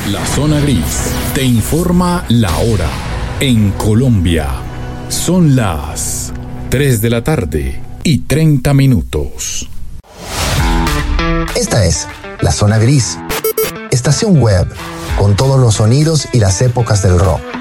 La zona gris te informa la hora. En Colombia son las 3 de la tarde y 30 minutos. Esta es La Zona Gris, estación web con todos los sonidos y las épocas del rock.